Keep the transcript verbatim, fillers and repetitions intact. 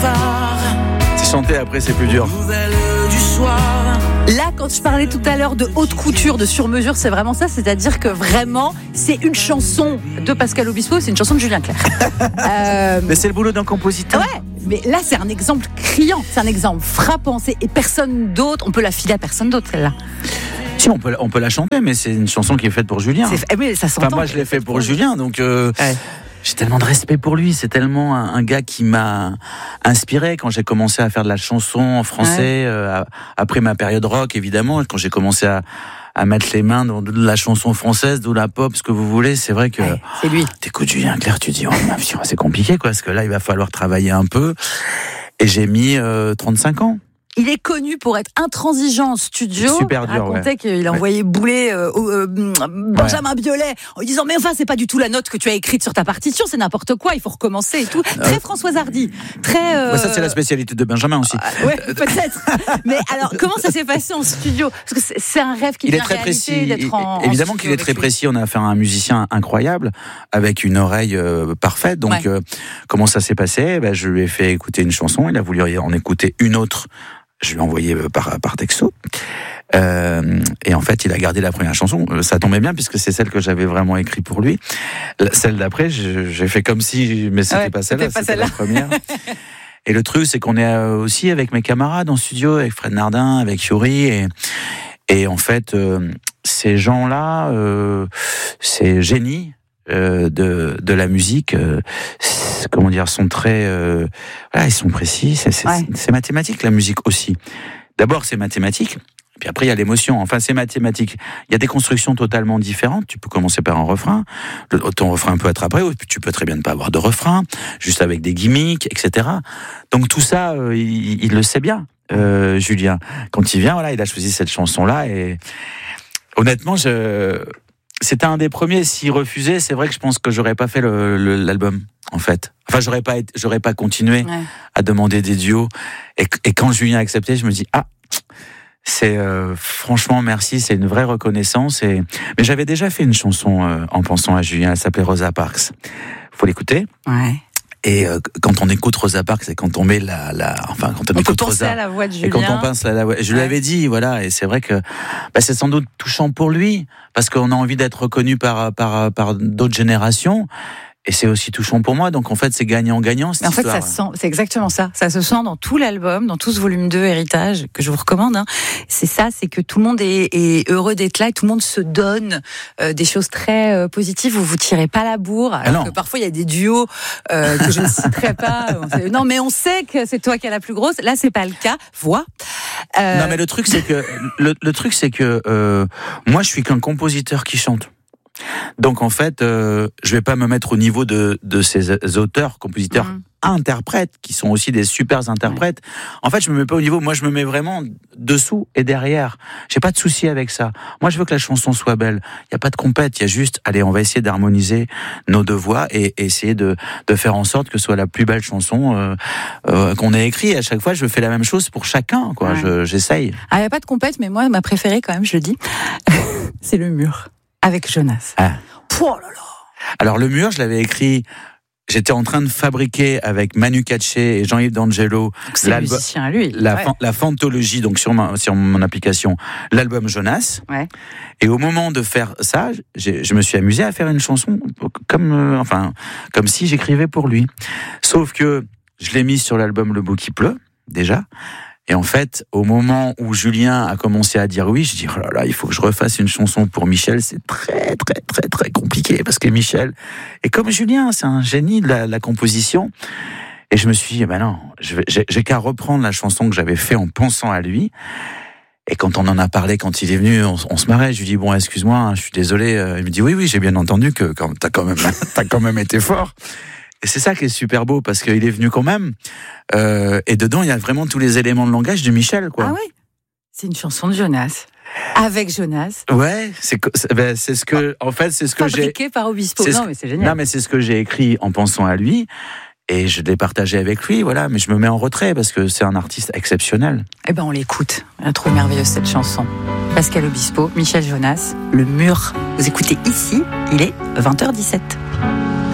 phare. C'est chanter après, c'est plus dur. Nouvelle du soir. Là, quand je parlais tout à l'heure de haute couture, de sur-mesure, c'est vraiment ça. C'est-à-dire que vraiment, c'est une chanson de Pascal Obispo, c'est une chanson de Julien Clerc. euh... Mais c'est le boulot d'un compositeur. Ouais, mais là, c'est un exemple criant, c'est un exemple frappant. C'est... Et personne d'autre, on peut la filer à personne d'autre, celle-là. Si, on peut, on peut la chanter, mais c'est une chanson qui est faite pour Julien. C'est... Mais ça s'entend. Enfin, moi, je l'ai fait pour Julien, donc... Euh... Ouais. J'ai tellement de respect pour lui. C'est tellement un, un gars qui m'a inspiré quand j'ai commencé à faire de la chanson en français, ouais. euh, après ma période rock, évidemment, quand j'ai commencé à, à mettre les mains dans de la chanson française, de la pop, ce que vous voulez. C'est vrai que ouais, c'est lui. T'écoutes Julien Clerc, tu dis, oh, c'est compliqué, quoi, parce que là, il va falloir travailler un peu. Et j'ai mis euh, trente-cinq ans. Il est connu pour être intransigeant en studio. Super dur, Il racontait ouais. qu'il a envoyé ouais. bouler euh, euh, Benjamin ouais. Biolay en lui disant mais enfin c'est pas du tout la note que tu as écrite sur ta partition, c'est n'importe quoi, il faut recommencer et tout. Très euh... Françoise Hardy. Très. Euh... Ouais, ça c'est la spécialité de Benjamin aussi. Euh, ouais peut-être. Mais alors comment ça s'est passé en studio? Parce que c'est un rêve qui il est très précis. D'être en, Évidemment en qu'il est très lui. précis. On a affaire à un musicien incroyable avec une oreille euh, parfaite. Donc ouais. euh, comment ça s'est passé? Ben, je lui ai fait écouter une chanson. Il a voulu en écouter une autre. Je lui ai envoyé par, par texto. Euh, et en fait, il a gardé la première chanson. Ça tombait bien puisque c'est celle que j'avais vraiment écrite pour lui. Celle d'après, j'ai fait comme si, mais c'était ouais, pas celle-là, c'était, c'était la première. Et le truc, c'est qu'on est aussi avec mes camarades en studio, avec Fred Nardin, avec Yuri. Et, et en fait, euh, ces gens-là, euh, ces génies euh, de, de la musique, euh, comment dire, sont très, euh, voilà, ils sont précis. C'est, c'est, ouais. c'est mathématique la musique aussi. D'abord c'est mathématique, puis après il y a l'émotion. Enfin c'est mathématique. Il y a des constructions totalement différentes. Tu peux commencer par un refrain, le, ton refrain peut être après, ou tu peux très bien ne pas avoir de refrain, juste avec des gimmicks, et cetera. Donc tout ça, euh, il, il le sait bien, euh, Julien. Quand il vient, voilà, il a choisi cette chanson-là et honnêtement, je c'était un des premiers. S'il refusait, c'est vrai que je pense que j'aurais pas fait le, le, l'album, en fait. Enfin, j'aurais pas, été, j'aurais pas continué ouais. à demander des duos. Et, et quand Julien a accepté, je me dis ah, c'est euh, franchement merci, c'est une vraie reconnaissance. Et mais j'avais déjà fait une chanson euh, en pensant à Julien. Elle s'appelait Rosa Parks. Faut l'écouter. Ouais. Et euh, quand on écoute Rosa Parks, c'est quand on met la, la enfin quand on, on écoute peut Rosa, penser à la voix de Julien. Et quand on pense à la voix, je ouais. l'avais dit, voilà, et c'est vrai que bah, c'est sans doute touchant pour lui parce qu'on a envie d'être reconnu par par par d'autres générations. Et c'est aussi touchant pour moi, donc en fait c'est gagnant-gagnant cette en fait, histoire. Ça sent, c'est exactement ça. Ça se sent dans tout l'album, dans tout ce volume deux Héritage que je vous recommande. Hein. C'est ça, c'est que tout le monde est, est heureux d'être là et tout le monde se donne euh, des choses très euh, positives. Vous vous tirez pas la bourre. Alors ah que parfois il y a des duos euh, que je ne citerai pas. Sait, non, mais on sait que c'est toi qui as la plus grosse. Là, c'est pas le cas. Vois. Euh... Non, mais le truc c'est que le, le truc c'est que euh, moi je suis qu'un compositeur qui chante. Donc en fait, euh, je vais pas me mettre au niveau de de ces auteurs, compositeurs, mmh. interprètes qui sont aussi des super interprètes. Ouais. En fait, je me mets pas au niveau. Moi, je me mets vraiment dessous et derrière. J'ai pas de souci avec ça. Moi, je veux que la chanson soit belle. Il y a pas de compète. Il y a juste, allez, on va essayer d'harmoniser nos deux voix et essayer de de faire en sorte que ce soit la plus belle chanson euh, euh, qu'on ait écrite. Et à chaque fois, je fais la même chose pour chacun. Quoi, ouais. je, j'essaye. Ah, il y a pas de compète, mais moi, ma préférée quand même, je le dis, c'est Le Mur. Avec Jonas. Ah. Oh là là. Alors le Mur, je l'avais écrit. J'étais en train de fabriquer avec Manu Katché et Jean-Yves D'Angelo c'est musicien à lui. La, ouais. fan, la fantologie, donc sur, ma, sur mon application, l'album Jonas. Ouais. Et au moment de faire ça, j'ai, je me suis amusé à faire une chanson comme, euh, enfin, comme si j'écrivais pour lui. Sauf que je l'ai mise sur l'album Le Beau qui pleut, déjà. Et en fait, au moment où Julien a commencé à dire oui, je dis oh là là, il faut que je refasse une chanson pour Michel. C'est très très très très compliqué parce que Michel est comme Julien, c'est un génie de la, la composition. Et je me suis dit ben non, je vais, j'ai, j'ai qu'à reprendre la chanson que j'avais fait en pensant à lui. Et quand on en a parlé, quand il est venu, on, on se marrait. Je lui dis bon, excuse-moi, hein, je suis désolé. Il me dit oui oui, j'ai bien entendu que quand t'as quand même t'as quand même été fort. Et c'est ça qui est super beau, parce qu'il est venu quand même. Euh, et dedans, il y a vraiment tous les éléments de langage de Michel, quoi. Ah oui. C'est une chanson de Jonas. Avec Jonas. Ouais, c'est, c'est, ben, c'est ce que, en fait, c'est ce que Fabriqué j'ai. Fabriqué par Obispo. C'est non, ce, mais c'est génial. Non, mais c'est ce que j'ai écrit en pensant à lui. Et je l'ai partagé avec lui, voilà. Mais je me mets en retrait parce que c'est un artiste exceptionnel. Eh ben, on l'écoute. Elle est trop merveilleuse, cette chanson. Pascal Obispo, Michel Jonas, Le Mur. Vous écoutez ici, il est vingt heures dix-sept.